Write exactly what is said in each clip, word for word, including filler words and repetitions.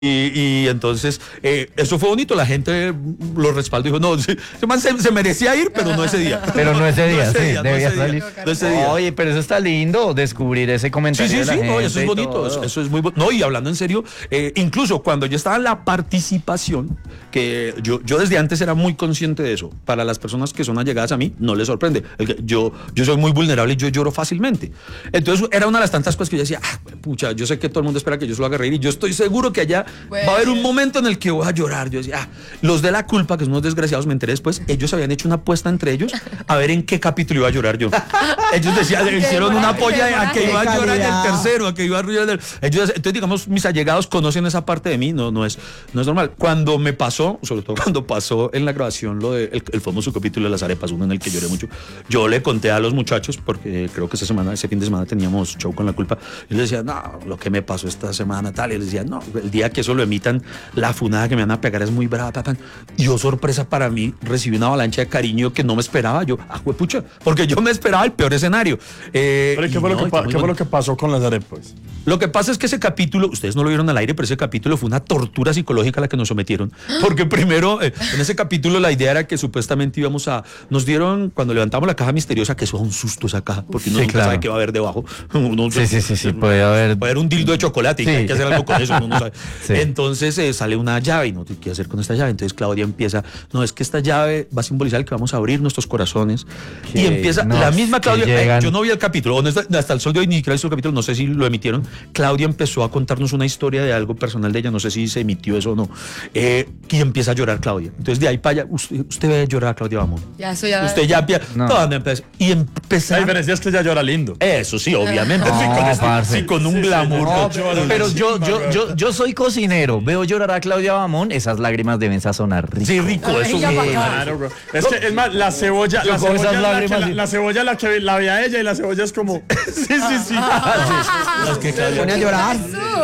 Y, y entonces, eh, eso fue bonito, la gente lo respaldó y dijo, no, se, se, se merecía ir, pero no ese día. Pero no ese día, no ese sí, día, debía no salir. Día, no ese día. Oye, pero eso está lindo, descubrir ese comentario. Sí, sí, de la sí, gente no, eso es bonito, eso, eso es muy bonito. No, y hablando en serio, eh, incluso cuando yo estaba en la participación, que yo, yo desde antes era muy consciente de eso, para las personas que son allegadas a mí, no les sorprende. El que yo, yo soy muy vulnerable y yo lloro fácilmente. Entonces, era una de las tantas cosas que yo decía, ah, pucha, yo sé que todo el mundo espera que yo se lo haga reír y yo estoy seguro que allá bueno. va a haber un momento en el que voy a llorar. Yo decía, ah, los de la culpa, que son unos desgraciados, me enteré después, ellos habían hecho una apuesta entre ellos a ver en qué capítulo iba a llorar yo. Ellos decían, hicieron una polla a que iba a llorar en el tercero, a que iba a llorar el... Ellos, entonces, digamos, mis allegados conocen esa parte de mí, no, no, es, no es normal. Cuando me pasó, sobre todo cuando pasó en la grabación lo de el, el famoso capítulo de las arepas, uno en el que lloré mucho, yo le conté a los muchachos, porque creo que esa semana, ese fin de semana teníamos show con la culpa, y les decía, no, lo que me pasó esta semana, tal, y les decía, no, el día que eso lo emitan, la funada que me van a pegar es muy brava, papá. Yo, sorpresa para mí, recibí una avalancha de cariño que no me esperaba. Yo, ah, pucha, porque yo me esperaba el peor escenario. Eh, ¿Pero qué, fue, no, lo que pa- ¿qué fue lo que pasó con las arepas? Lo que pasa es que ese capítulo, ustedes no lo vieron al aire, pero ese capítulo fue una tortura psicológica a la que nos sometieron. Porque primero, eh, en ese capítulo la idea era que supuestamente íbamos a... Nos dieron, cuando levantamos la caja misteriosa, que eso es un susto esa caja, porque uno sí, nunca claro. sabe qué va a haber debajo. Uno, sí, sí, sí, sí, puede haber... Puede haber un dildo de chocolate y sí. hay que hacer algo con eso, uno no sabe. Sí. Entonces eh, sale una llave y no sé qué hacer con esta llave. Entonces Claudia empieza, no, es que esta llave va a simbolizar que vamos a abrir nuestros corazones. Y empieza, la misma Claudia, eh, yo no vi el capítulo, hasta, hasta el sol de hoy ni siquiera hizo el capítulo, no sé si lo emitieron. Claudia empezó a contarnos una historia de algo personal de ella, no sé si se emitió eso o no. Eh, y empieza a llorar Claudia. Entonces de ahí para allá, usted, usted ve llorar a Claudia Bamón. Ya, eso ya. Usted ya empieza. No. Y empezar. La diferencia es que ella llora lindo. Eso sí, obviamente. No, sí, con, este, sí, con un sí, glamour. No, no, pero yo, yo, yo, yo soy cocinero. Veo llorar a Claudia Bamón, esas lágrimas deben sazonar rico. Sí, rico, eso. Claro, bro. Es que, es más, la cebolla, la cebolla, la, que, la, la cebolla la que la veía ella y la cebolla es como. sí, sí, sí. Es que Claudia pone a llorar.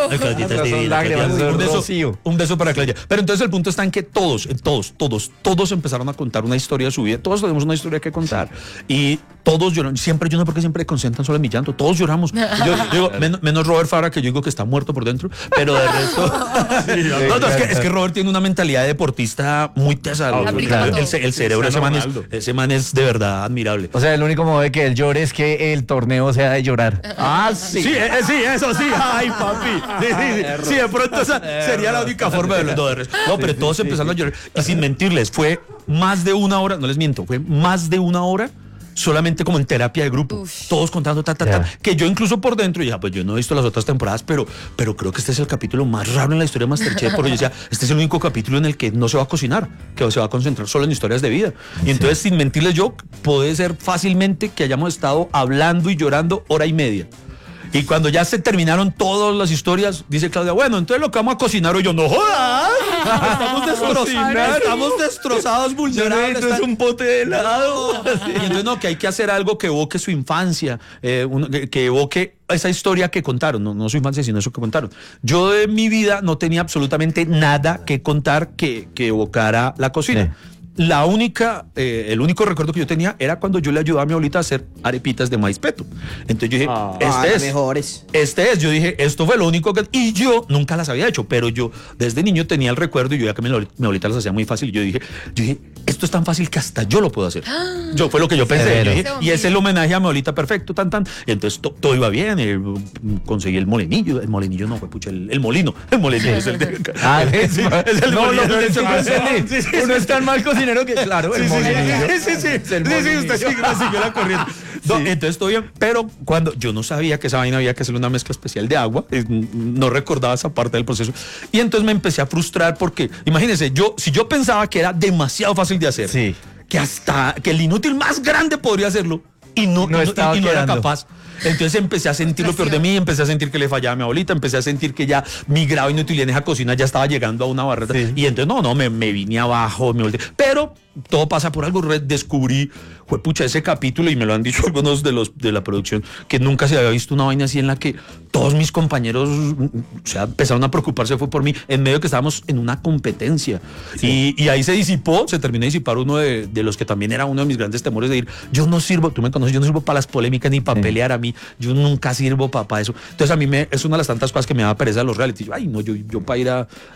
Un beso, un beso para Claudia. Pero entonces el punto está en que todos, todos, todos, todos empezaron a contar una historia de su vida. Todos tenemos una historia que contar. Y todos lloran. Siempre, yo no sé por qué siempre concentran solo en mi llanto. Todos lloramos. Yo, yo digo, menos, menos Robert Fara, que yo digo que está muerto por dentro. Pero de resto. sí, no, no, es, que, es que Robert tiene una mentalidad de deportista muy tesa. Oh, claro. el, el, el cerebro, ese man, es, ese man es de verdad admirable. O sea, el único modo de que él llore es que el torneo sea de llorar. Ah, sí. Sí, eh, sí, eso sí. Ay, papi. Sí, sí, sí. Sí, de pronto esa sería la única forma de verlo. No, pero todos empezaron a llorar. Y sin mentirles, fue más de una hora, no les miento, fue más de una hora solamente como en terapia de grupo. Uf. Todos contando, ta, ta, ta, yeah. que yo incluso por dentro, ya, pues yo no he visto las otras temporadas, pero, pero creo que este es el capítulo más raro en la historia de MasterChef, porque yo decía, este es el único capítulo en el que no se va a cocinar, que se va a concentrar solo en historias de vida. Y entonces, sí. sin mentirles yo, puede ser fácilmente que hayamos estado hablando y llorando hora y media. Y cuando ya se terminaron todas las historias, dice Claudia, bueno, entonces lo que vamos a cocinar hoy, yo, no jodas, estamos destrozados, estamos destrozados, vulnerables. Esto es un pote de helado. Y entonces no, que hay que hacer algo que evoque su infancia, eh, un, que, que evoque esa historia que contaron, no, no su infancia, sino eso que contaron. Yo de mi vida no tenía absolutamente nada que contar que, que evocara la cocina. Sí. La única, eh, el único recuerdo que yo tenía era cuando yo le ayudaba a mi abuelita a hacer arepitas de maíz peto. Entonces yo dije, ah, este ah, es, mejores. este es, yo dije, esto fue lo único que, y yo nunca las había hecho, pero yo desde niño tenía el recuerdo y yo ya que mi, mi abuelita las hacía muy fácil, y yo dije, yo dije, esto es tan fácil que hasta yo lo puedo hacer. Yo fue lo que yo pensé, yo dije, y es el homenaje a mi abuelita perfecto, tan, tan. Y entonces to, todo iba bien, eh, conseguí el molinillo, el molinillo no fue, pucha, el, el molino, el molinillo es el de, ah, es, sí, es el no, molino. No, es el sí, sí, uno es tan mal cocinero que claro, el sí, molinillo. Sí, sí, sí, sí, sí, sí, usted siguió la corriente. No, sí. Entonces estoy bien, pero cuando yo no sabía que esa vaina había que hacerle una mezcla especial de agua, no recordaba esa parte del proceso, y entonces me empecé a frustrar porque, imagínense, yo, si yo pensaba que era demasiado fácil de hacer, sí. que hasta, que el inútil más grande podría hacerlo, y no, no, y no, y no era quedando. capaz. Entonces empecé a sentir lo peor de mí, empecé a sentir que le fallaba a mi abuelita, empecé a sentir que ya mi grado de inutilidad en esa cocina ya estaba llegando a una barrera. Sí. Y entonces, no, no, me, me vine abajo, me volteé. Pero todo pasa por algo. Descubrí, fue pucha, ese capítulo, y me lo han dicho algunos de los de la producción, que nunca se había visto una vaina así en la que todos mis compañeros, o sea, empezaron a preocuparse, fue por mí, en medio de que estábamos en una competencia. Sí. Y, y ahí se disipó, se terminó de disipar uno de, de los que también era uno de mis grandes temores de ir, yo no sirvo, tú me conoces, yo no sirvo para las polémicas ni para sí. pelear, a mí mí, yo nunca sirvo para eso. Entonces a mí me, es una de las tantas cosas que me da pereza de los reality. Yo, ay, no, yo, yo para ir a,